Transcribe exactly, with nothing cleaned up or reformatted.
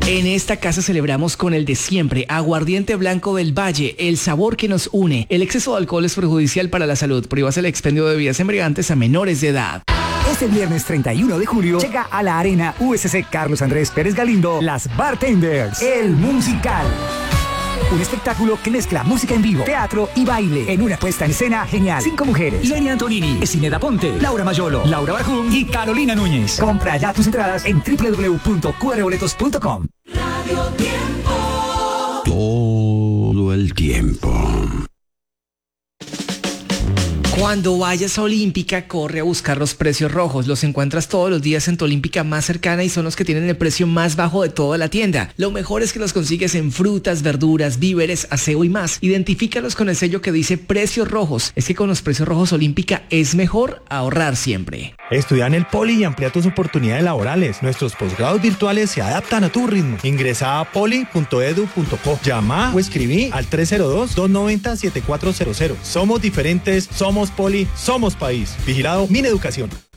En esta casa celebramos con el de siempre, aguardiente blanco del Valle, el sabor que nos une. El exceso de alcohol es perjudicial para la salud. Prohíbas el expendio de bebidas embriagantes a menores de edad. Este viernes treinta y uno de julio llega a la Arena U S C Carlos Andrés Pérez Galindo Las Bartenders, el musical. Un espectáculo que mezcla música en vivo, teatro y baile en una puesta en escena genial. Cinco mujeres: Lenny Antonini, Esineda Ponte, Laura Mayolo, Laura Barjum y Carolina Núñez. Compra ya tus entradas en doble u doble u doble u punto q r boletos punto com. Radio Tiempo. Todo el tiempo. Cuando vayas a Olímpica, corre a buscar los precios rojos. Los encuentras todos los días en tu Olímpica más cercana y son los que tienen el precio más bajo de toda la tienda. Lo mejor es que los consigues en frutas, verduras, víveres, aseo y más. Identifícalos con el sello que dice precios rojos. Es que con los precios rojos Olímpica es mejor ahorrar siempre. Estudia en el Poli y amplía tus oportunidades laborales. Nuestros posgrados virtuales se adaptan a tu ritmo. Ingresa a poli punto edu punto co. Llama o escribí al tres cero dos, dos nueve cero, siete cuatro cero cero. Somos diferentes, somos Poli, somos país. Vigilado Mineducación.